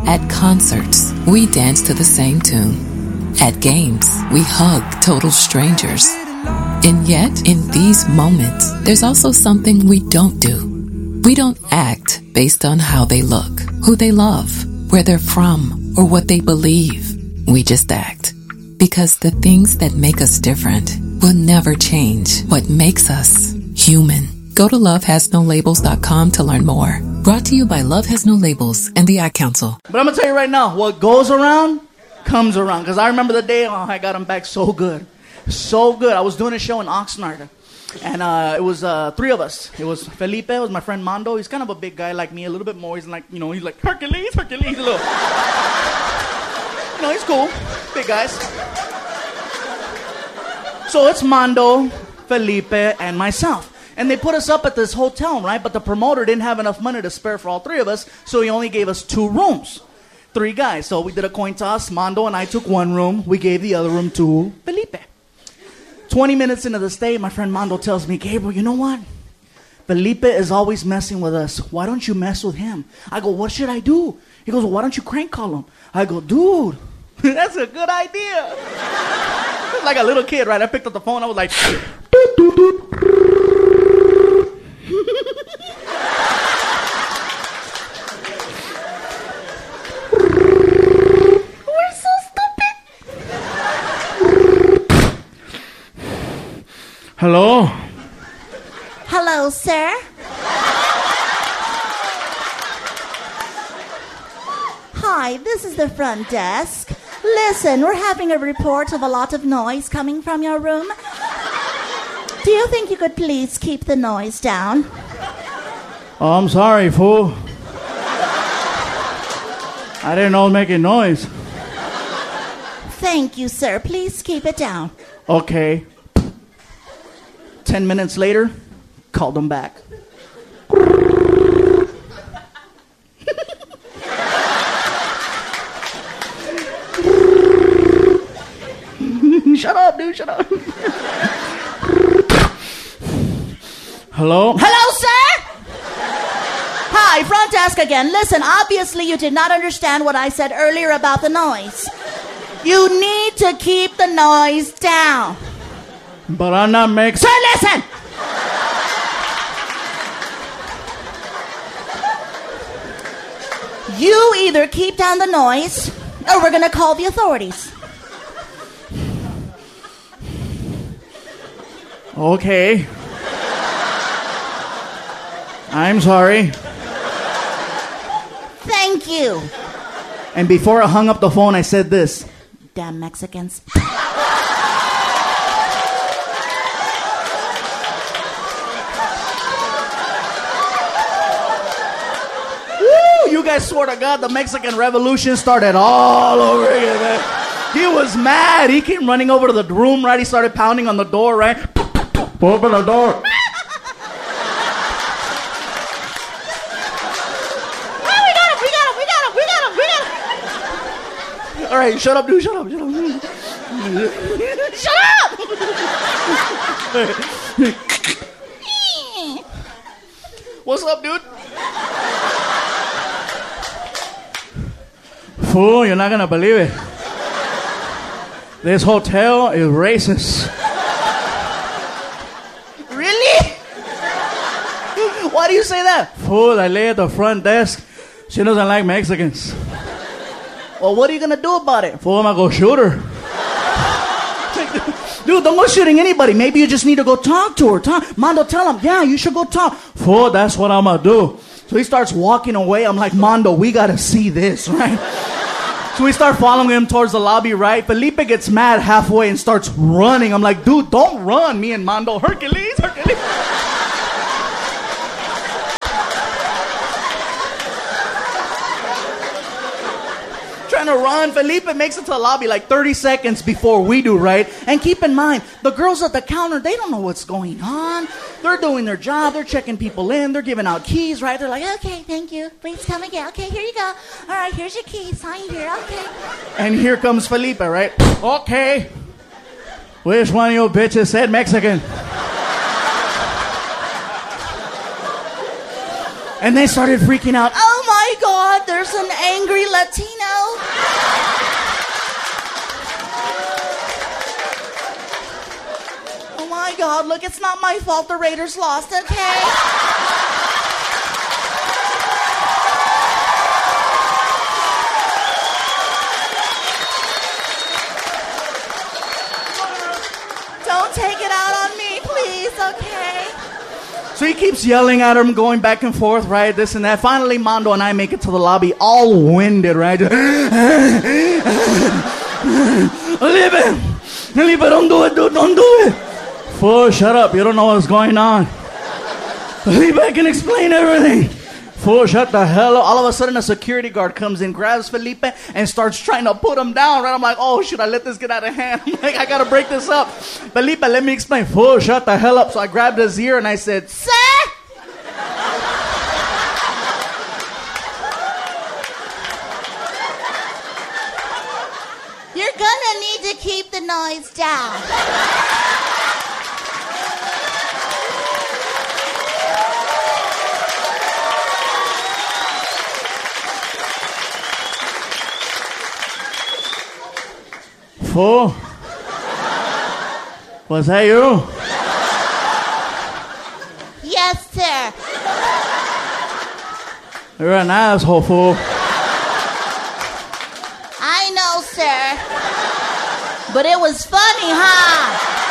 At concerts, we dance to the same tune. At games, we hug total strangers. And yet, in these moments, there's also something we don't do. We don't act based on how they look, who they love, where they're from, or what they believe. We just act. Because the things that make us different will never change what makes us human. Go to lovehasnolabels.com to learn more. Brought to you by Love Has No Labels and the Ad Council. But I'm going to tell you right now, what goes around, comes around. Because I remember the day, I got him back so good. So good. I was doing a show in Oxnard. And it was three of us. It was Felipe, it was my friend Mondo. He's kind of a big guy like me, a little bit more. He's like, he's like, Hercules, a little. He's cool. Big guys. So it's Mondo, Felipe, and myself. And they put us up at this hotel, right? But the promoter didn't have enough money to spare for all three of us, so he only gave us 2 rooms. 3 guys. So we did a coin toss. Mondo and I took 1 room. We gave the other room to Felipe. 20 minutes into the stay, my friend Mondo tells me, Gabriel, you know what? Felipe is always messing with us. Why don't you mess with him? I go, what should I do? He goes, well, why don't you crank call him? I go, dude, that's a good idea. Like a little kid, right? I picked up the phone. I was like, doot, doot, doot. We're so stupid. Hello? Hello, sir. Hi, this is the front desk. Listen, we're having a report of a lot of noise coming from your room. Do you think you could please keep the noise down? Oh, I'm sorry, fool. I didn't know making noise. Thank you, sir. Please keep it down. Okay. 10 minutes later, called them back. Shut up, dude, shut up. Hello? Hello, sir? Hi, front desk again. Listen, obviously you did not understand what I said earlier about the noise. You need to keep the noise down. But I'm not making... Sir, listen! You either keep down the noise, or we're going to call the authorities. Okay. I'm sorry. Thank you. And before I hung up the phone, I said this. Damn Mexicans. Woo! You guys swear to God, the Mexican Revolution started all over again, man. He was mad. He came running over to the room, right? He started pounding on the door, right? Open the door. All right, shut up, dude. Shut up. Shut up. What's up, dude? Fool, you're not going to believe it. This hotel is racist. Really? Why do you say that? Fool, I lay at the front desk. She doesn't like Mexicans. Well, what are you going to do about it? Fool, I'm going to go shoot her. Dude, don't go shooting anybody. Maybe you just need to go talk to her. Mondo, tell him, yeah, you should go talk. Fool, that's what I'm going to do. So he starts walking away. I'm like, Mondo, we got to see this, right? So we start following him towards the lobby, right? Felipe gets mad halfway and starts running. I'm like, dude, don't run. Me and Mondo, Hercules. Trying to run. Felipe makes it to the lobby like 30 seconds before we do, right? And keep in mind, the girls at the counter, they don't know what's going on. They're doing their job. They're checking people in. They're giving out keys, right? They're like, okay, thank you. Please come again. Okay, here you go. All right, here's your key. Sign here. Okay. And here comes Felipe, right? Okay. Which one of you bitches said Mexican? And they started freaking out. Oh my God, there's an angry Latino. Oh my God, look, it's not my fault the Raiders lost, okay? Don't take it out on me, please, okay? So he keeps yelling at him, going back and forth, right? This and that. Finally, Mondo and I make it to the lobby, all winded, right? Felipe, don't do it, dude, don't do it. Fool, shut up. You don't know what's going on. Felipe, I can explain everything. Fool, shut the hell up. All of a sudden, a security guard comes in, grabs Felipe, and starts trying to put him down, right? I'm like, oh, should I let this get out of hand? I'm like, I gotta break this up. Felipe, let me explain. Fool, shut the hell up. So I grabbed his ear and I said, Sir? You're gonna need to keep the noise down. Fool? Was that you? Yes, sir. You're an asshole, fool. I know, sir. But it was funny, huh?